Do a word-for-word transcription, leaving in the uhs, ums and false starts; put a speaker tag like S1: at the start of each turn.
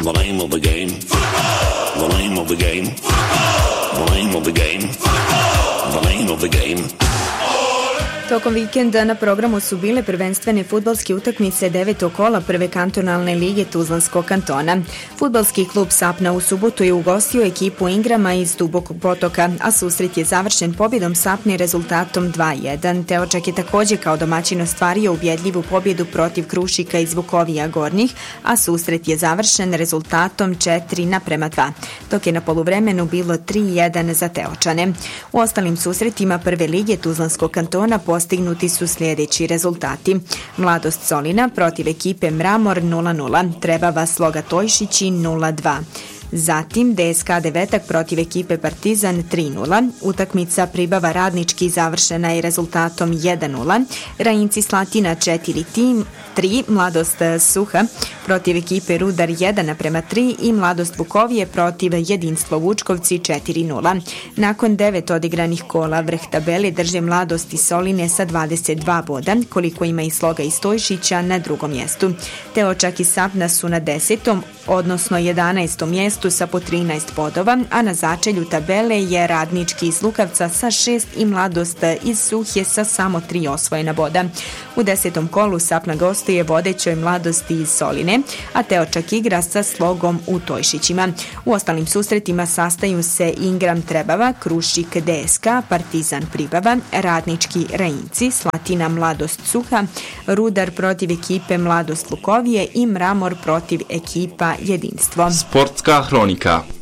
S1: The name of the game. Football. The name of the game. Football. The name of the game. Football. The name of the game.
S2: Tokom vikenda na programu su bile prvenstvene fudbalske utakmice devetog kola prve kantonalne lige Tuzlanskog kantona. Fudbalski klub Sapna u subotu je ugostio ekipu Ingrama iz Dubokog Potoka, a susret je završen pobjedom Sapne rezultatom dva jedan. Teočak je također kao domaćin ostvario ubjedljivu pobjedu protiv Krušika iz Vukovija Gornjih, a susret je završen rezultatom četiri naprema dva, dok je na poluvremenu bilo tri jedan za Teočane. U ostalim susretima prve lige Tuzlanskog kantona postignuti su sljedeći rezultati. Mladost Solina protiv ekipe Mramor nula nula, Trebava Sloga Tojšići nula dva. Zatim D S K Devetak protiv ekipe Partizan tri nula, utakmica Pribava Radnički završena je rezultatom jedan nula, Rajinci Slatina četiri tri, Mladost Suha protiv ekipe Rudar jedan naprema tri i Mladost Vukovije protiv Jedinstvo Vučkovci četiri nula. Nakon devet odigranih kola vrh tabele drže Mladost i Soline sa dvadeset dva boda, koliko ima i Sloga i Stojšića na drugom mjestu. Teočak i Sapna su na desetom, odnosno jedanaestom mjestu sa po trinaest bodova, a na začelju tabele je Radnički iz Lukavca sa šest i Mladost iz Suhje sa samo tri osvojena boda. U desetom kolu Sapna gostuje vodećoj Mladosti iz Soline, a Teočak igra sa Slogom u Tojšićima. U ostalim susretima sastaju se Ingram Trebava, Krušik D S K, Partizan Pribava, Radnički Rajinci, Slatina Mladost Suha, Rudar protiv ekipe Mladost Vukovije i Mramor protiv ekipa Jedinstvo.
S3: Sportska hronika.